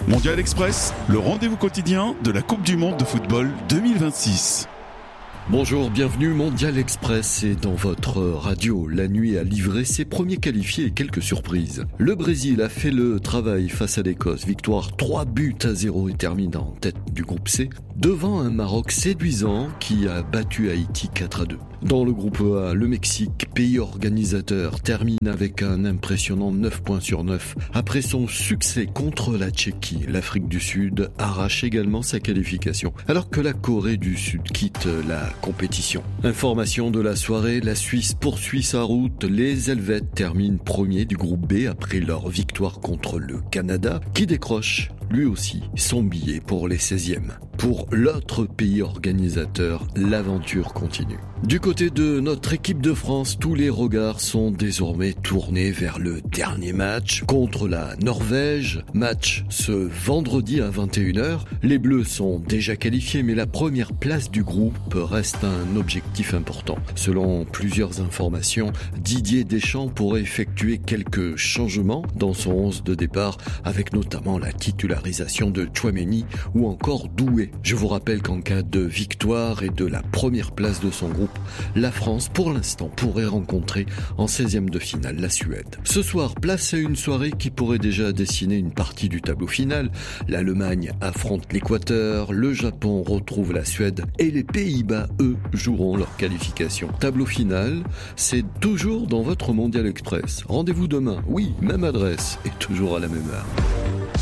Mondial Express, le rendez-vous quotidien de la Coupe du Monde de football 2026. Bonjour, bienvenue Mondial Express et dans votre radio. La nuit a livré ses premiers qualifiés et quelques surprises. Le Brésil a fait le travail face à l'Écosse. Victoire 3-0 et termine en tête du groupe C devant un Maroc séduisant qui a battu Haïti 4-2. Dans le groupe A, le Mexique, pays organisateur, termine avec un impressionnant 9 points sur 9. Après son succès contre la Tchéquie, l'Afrique du Sud arrache également sa qualification, alors que la Corée du Sud quitte la compétition. Information de la soirée, la Suisse poursuit sa route. Les Helvètes terminent premiers du groupe B après leur victoire contre le Canada, qui décroche lui aussi son billet pour les 16e. Pour l'autre pays organisateur, l'aventure continue. Du côté de notre équipe de France, tous les regards sont désormais tournés vers le dernier match contre la Norvège. Match ce vendredi à 21h. Les Bleus sont déjà qualifiés, mais la première place du groupe reste un objectif important. Selon plusieurs informations, Didier Deschamps pourrait effectuer quelques changements dans son 11 de départ, avec notamment la titularisation de Tchouaméni ou encore Doué. Je vous rappelle qu'en cas de victoire et de la première place de son groupe, la France, pour l'instant, pourrait rencontrer en 16e de finale la Suède. Ce soir, place à une soirée qui pourrait déjà dessiner une partie du tableau final. L'Allemagne affronte l'Équateur, le Japon retrouve la Suède et les Pays-Bas, eux, joueront leur qualification. Tableau final, c'est toujours dans votre Mondial Express. Rendez-vous demain, oui, même adresse et toujours à la même heure.